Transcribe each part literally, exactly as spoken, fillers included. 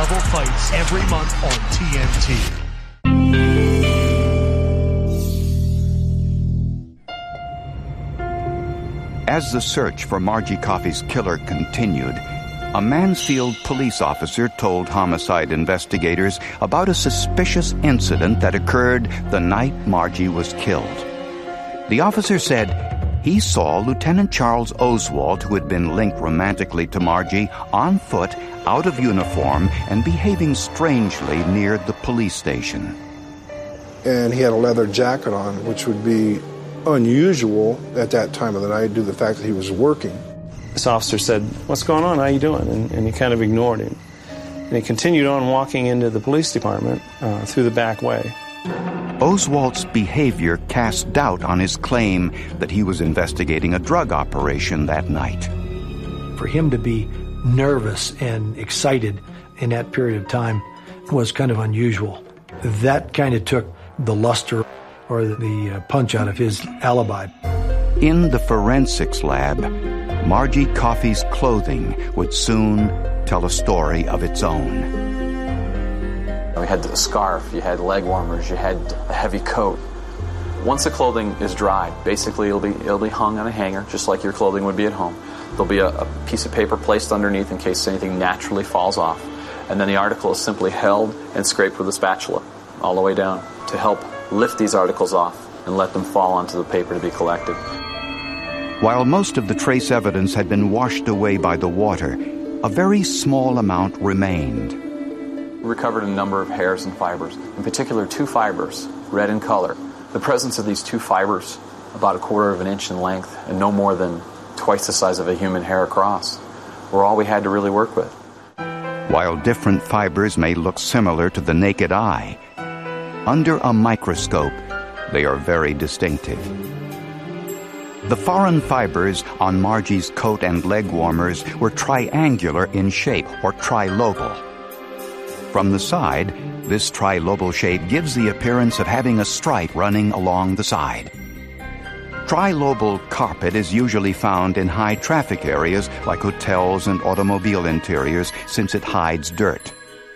level fights every month on T N T. As the search for Margie Coffey's killer continued, a Mansfield police officer told homicide investigators about a suspicious incident that occurred the night Margie was killed. The officer said he saw Lieutenant Charles Oswald, who had been linked romantically to Margie, on foot, out of uniform, and behaving strangely near the police station. And he had a leather jacket on, which would be unusual at that time of the night due to the fact that he was working. This officer said, "What's going on? How you doing?" And, and he kind of ignored him. And he continued on walking into the police department uh, through the back way. Oswald's behavior cast doubt on his claim that he was investigating a drug operation that night. For him to be nervous and excited in that period of time was kind of unusual. That kind of took the luster or the uh, punch out of his alibi. In the forensics lab, Margie Coffey's clothing would soon tell a story of its own. We had a scarf, you had leg warmers, you had a heavy coat. Once the clothing is dry, basically it'll be it'll be hung on a hanger, just like your clothing would be at home. There'll be a, a piece of paper placed underneath in case anything naturally falls off. And then the article is simply held and scraped with a spatula all the way down to help lift these articles off and let them fall onto the paper to be collected. While most of the trace evidence had been washed away by the water, a very small amount remained. We recovered a number of hairs and fibers, in particular two fibers, red in color. The presence of these two fibers, about a quarter of an inch in length and no more than twice the size of a human hair across, were all we had to really work with. While different fibers may look similar to the naked eye, under a microscope, they are very distinctive. The foreign fibers on Margie's coat and leg warmers were triangular in shape, or trilobal. From the side, this trilobal shape gives the appearance of having a stripe running along the side. Trilobal carpet is usually found in high traffic areas like hotels and automobile interiors since it hides dirt.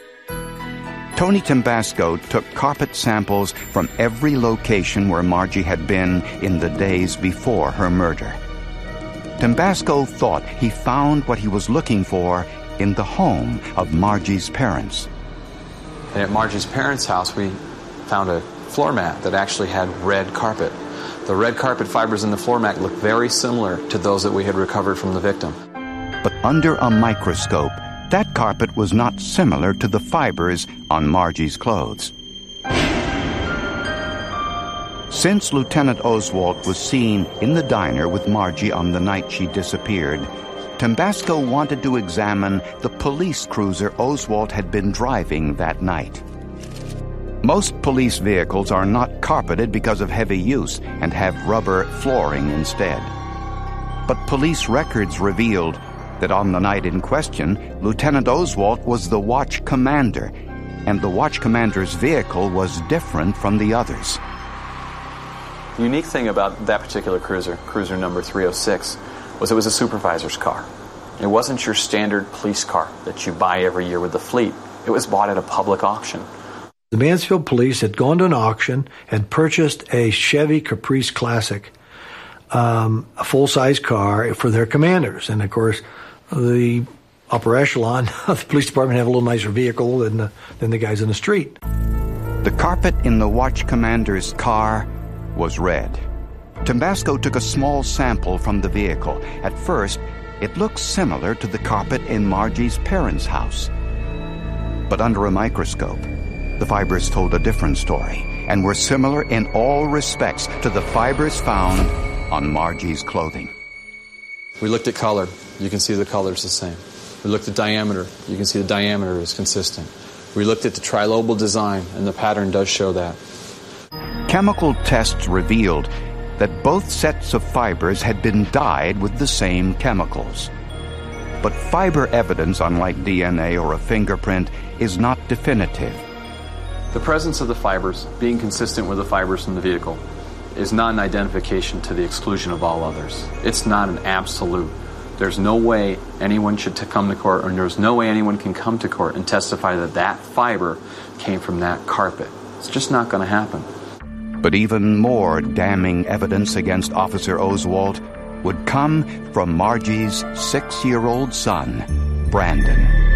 Tony Tambasco took carpet samples from every location where Margie had been in the days before her murder. Tambasco thought he found what he was looking for in the home of Margie's parents. And at Margie's parents' house, we found a floor mat that actually had red carpet. The red carpet fibers in the floor mat looked very similar to those that we had recovered from the victim. But under a microscope, that carpet was not similar to the fibers on Margie's clothes. Since Lieutenant Oswald was seen in the diner with Margie on the night she disappeared, Tambasco wanted to examine the police cruiser Oswald had been driving that night. Most police vehicles are not carpeted because of heavy use and have rubber flooring instead. But police records revealed that on the night in question, Lieutenant Oswald was the watch commander, and the watch commander's vehicle was different from the others. The unique thing about that particular cruiser, cruiser number three oh six, was it was a supervisor's car. It wasn't your standard police car that you buy every year with the fleet. It was bought at a public auction. The Mansfield Police had gone to an auction and purchased a Chevy Caprice Classic, um, a full-size car for their commanders. And, of course, the upper echelon of the police department have a little nicer vehicle than the, than the guys in the street. The carpet in the watch commander's car was red. Tambasco took a small sample from the vehicle. At first, it looked similar to the carpet in Margie's parents' house. But under a microscope, the fibers told a different story and were similar in all respects to the fibers found on Margie's clothing. We looked at color. You can see the color's the same. We looked at diameter. You can see the diameter is consistent. We looked at the trilobal design, and the pattern does show that. Chemical tests revealed that both sets of fibers had been dyed with the same chemicals. But fiber evidence, unlike D N A or a fingerprint, is not definitive. The presence of the fibers, being consistent with the fibers in the vehicle, is not an identification to the exclusion of all others. It's not an absolute. There's no way anyone should to come to court, or there's no way anyone can come to court and testify that that fiber came from that carpet. It's just not going to happen. But even more damning evidence against Officer Oswalt would come from Margie's six-year-old son, Brandon.